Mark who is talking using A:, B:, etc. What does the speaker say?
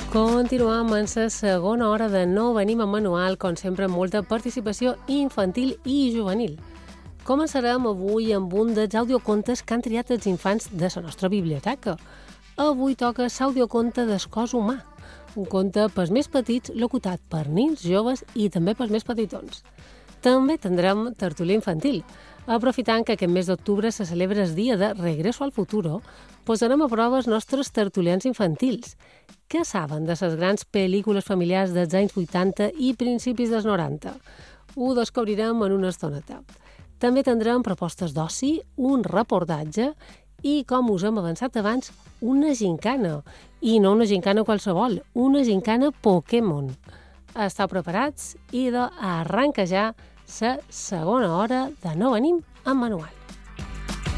A: Continuem en la segona hora de No Venim amb Manual, com sempre amb molta participació infantil i juvenil. Començarem avui amb un dels audiocontes que han triat els infants de la nostra biblioteca. Avui toca l'audioconte del cos humà, un conte pels més petits locutat per nins, joves i també pels més petitons. També tindrem tertúlia infantil. Aprofitant que aquest mes d'octubre se celebra el dia de Regreso al Futuro, posarem a prova els nostres tertulians infantils. Què saben de les grans pel·lícules familiars dels anys 80 i principis dels 90? Ho descobrirem en una estoneta. També tindrem propostes d'oci, un reportatge i, com us hem avançat abans, una gincana. I no una gincana qualsevol, una gincana Pokémon. Esteu preparats? I arranca ja la segona hora de No Venim amb Manual.